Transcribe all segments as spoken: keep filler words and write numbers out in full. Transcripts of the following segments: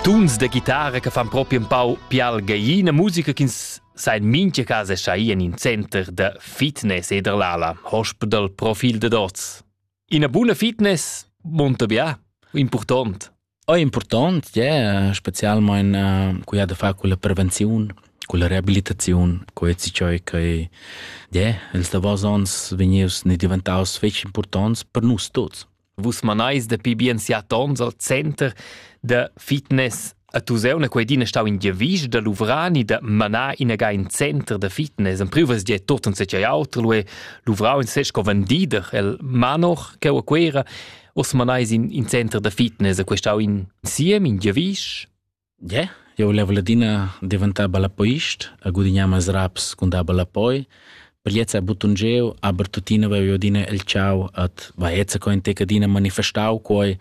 Tuns de chitarra che fan proprio un pau pial gaiina, musica che sai in mincha casa schaien in center de fitness eder lala, hosp del profil de dots. In a buona fitness monta bia, important. Oh, important, ja, yeah, specialmein uh, cu ha da fa con la prevenzione, con la riabilitazione, co et si cioi che ja, yeah, els davos ons vegnius ne diventaus fech importants per nus tots. Vus manais de pi bien sia tons al center de fitness a tuseuna quei dina stau in Giavisch de Luvrani de manà in a in center de fitness. En pruvas die tot un secai auter lue Luvrau in sesco vendider el manoch che a quera os manais in in center de fitness a quei stau in siem in Giavisch. Ja, yeah, io volevo la dina diventare balapoist, a gudignamas raps con da balapoi. Per jetzt ein Butungeo, aber tutina vai io dina el ciao at vai jetzt ko inte che dina manifestau coi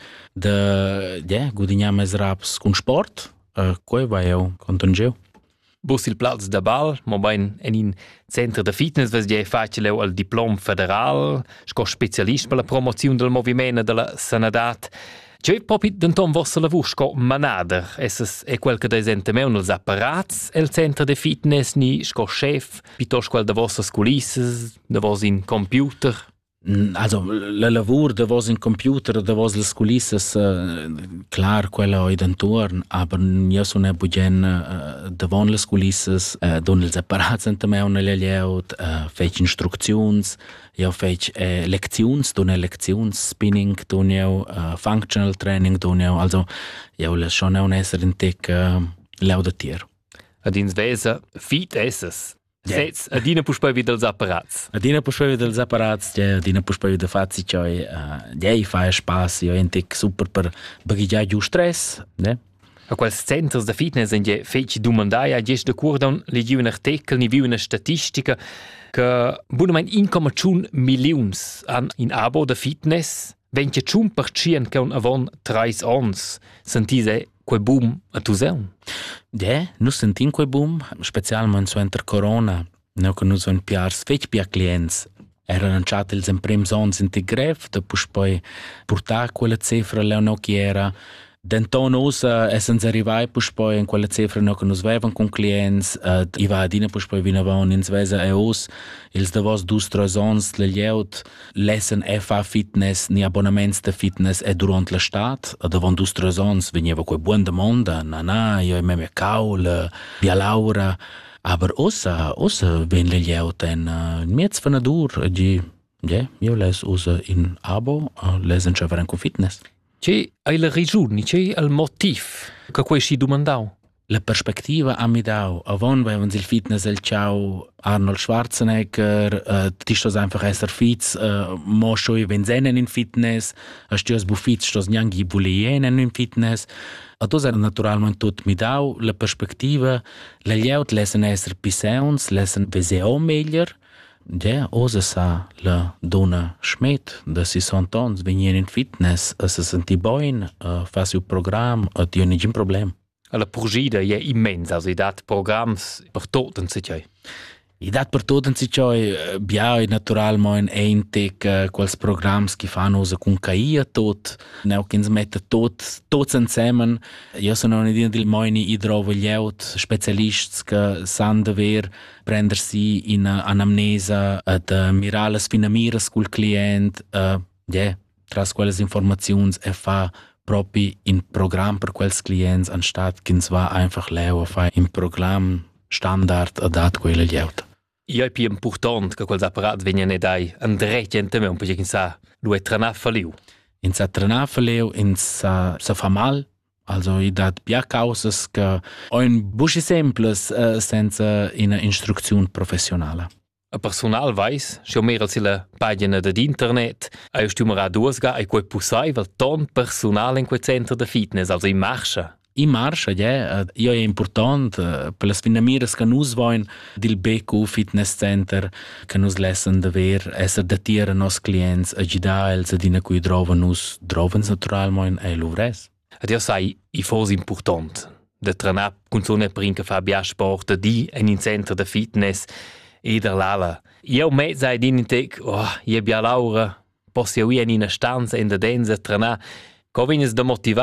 de ja gudignamas raps con sport, uh, coi vai io contungeo. Bus il plaz da bal, mo bain en in center de fitness vas je facileu al diplom federal, sco specialist per la promozione del movimento della sanadat. C'è proprio denton vostra lavur sco manader, esses è quel che desente meu nels apparats el centro de fitness ni sco chef, piuttosto quel de vostras culisses, de vos in computer. Also, la lavur de vos in computer, de vos les culisses, uh, clar, quella oi d'entorn, aber io sono e bugen uh, davon les culisses, uh, don els apparats ente meu ne leut, uh, fec instruczions, io fec uh, leczions, don e leczions, spinning, don io uh, functional training, don io, also, io les schon un esser in tec uh, leu de tier. Ad ins vesa, fit esses. Yeah. Sets, adina puspoi vid els apparats. Adina puspoi vid els apparats, ja, adina puspoi vid fazi cioi, uh, ja, i fa spas, io entic super per bagigia giu stress, ne? A quels centers de fitness en je feci domandai a gest de curdon legiu un artikel, ni viu una statistica che bunamein un comma cinque milions an in abo de fitness, vence cinque per cento che un avon treis ons, sentise quei boom a tuseun. Ja, nus sentin quei boom, specialment so enter corona, no che nus van piars fech pia clients. Era lanciat ils emprems ons in te gref, da pus poi portar quella cifra leu no chi era. Denton us uh, essens arrivai pus poi in quella cifra no che nus vevan con clients, uh, i va adina pus poi vinavon ins vesa e us, ils davos dus tres ons le lieut lessen e fa fitness ni abbonaments de fitness e durant l'estat, e davon dus tres ons veniva quei buon demanda, na na, io e me me caul, via Laura, aber ossa, ossa ven le lieut en uh, miez vanadur, e gi, ja, io les usa in abo, uh, lesen ce veren con fitness. C'è la ragione, c'è il motivo che quei si domandau? La perspectiva a mi dau. Avon vevano il fitness el ciao Arnold Schwarzenegger, uh, ti stos einfach esser fitz, uh, mo schoi venzenen in fitness, a stios bu fitz stos niangi bulienen in fitness. A tos era naturalmente tot mi dau la perspectiva, la lieut lesen esser piseuns, lesen veseo meglier. Ja, osa sa la dona Schmidt de sessanta ans venien in fitness, a se senti boin, a fa siu program, a dio nigin problem. La purgida è immensa, also i dat programs per tot en sicai. I dat per tot en sicai, biau naturalmein eintig uh, quels programs che fanno usa con K I a tot, neu che ens mette tot, tots insieme. Io sono un idea del moini idrovo lieut, specialists che san dever prendersi in uh, anamnesa, ad uh, mirales finamiras col client, uh, yeah, tras quelles informazioni e fa proprio in program per quels clients, anstatt che ens va einfach leu a fa in program standard adat quelle lieut. Io è più importante che quels apparati vengono dai andretti in me, perché in sa lui trenà faliu. In sa trenà faliu, in sa sa fa mal, also i dat pia causas che ein buschi semples uh, senza in istruzione professionale. A personal weiss, scho mehr als la pagina d'internet, a stumera duasga e quei pusai vel ton personal in quei centro de fitness, also in marcia. In marcia, ja, io è importante per le sfinamiras che nus voin dil B Q Fitness Center, che nus lessen daver esser datiere nos clients a gida els adina cui droven nus drovens naturalmein e luvres. Ad io sai, i fos important. De trenà con sone princa fa bia sport di en in centro de fitness e der lala. Io me sai din in tec, oh, io bia Laura, posso io in una stanza in de densa trenà, co vignes da motivar,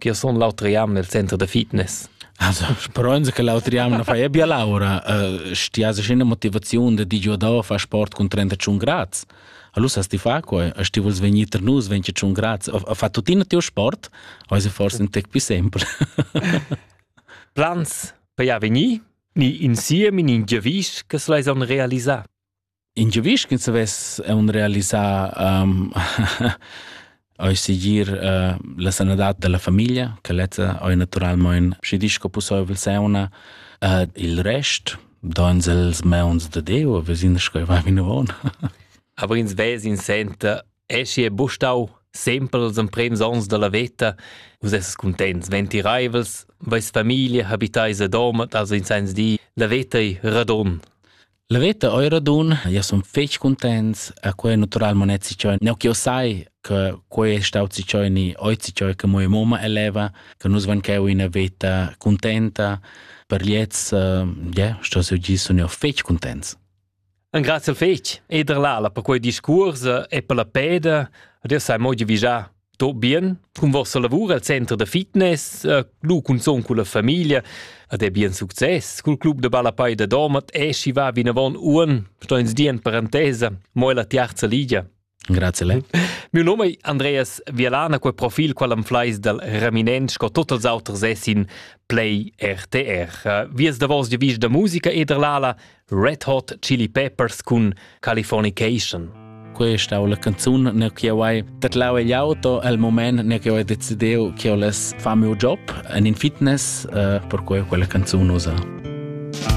che sono l'autriam nel centro de fitness. Also, speranza che l'autriamo non fa. E bia Laura, uh, stiasa c'è motivazione di dire da fa sport con trentacinque gradi. Allora, se ti fa qua, se ti vuoi venire per noi, venticinque gradi, fa tutto il tuo sport, o è forse un tec più semplice. Plans per ja venire, ni insieme, ni in Giavisch, che se l'hai realizzare? In Giavisch, che se è un realizzare, um, ho seguir uh, la sanità della famiglia, che lezza ho naturalmente, si dice che posso essere una, uh, il resto, dans els meons de Deu, vesina che va in avon. Aber ins Wes in Senta, esci e bustau sempre els emprems ons de la veta, us esses contents. Venti rivals, vais famiglia, habitais a domat, also in sens di la veta i radon. La veta oi radon, ja son fech contents, a quei natural monet si cioi. Neu che io sai che quei stau si cioi ni oi si cioi che moe moma eleva, che nus van cheu in a veta contenta, per liez, uh, ja, sto se gi son io fech contents. Un grazie al fech, eder lala per quei discorso e per la peda, adesso sai moglie vigia tot bien, con vostra lavoro al centro de fitness, uh, lu con son con la famiglia, ed è bien success, col club de Balapai de Domat, e si va vinavon un, sto in sdien parentesa, moi la terza liga. Grazie a lei. Mio nome è Andreas Vialana, quel profil qual am fleis del Raminensch, co tutti els auters es in Play R T R. Uh, vies da vos divis da musica e der lala Red Hot Chili Peppers con Californication. Questa è la canzone nel che ho tatlau e l'auto al momento nel che ho deciso che ho les fa mio job in fitness, uh, per cui quella canzone usa.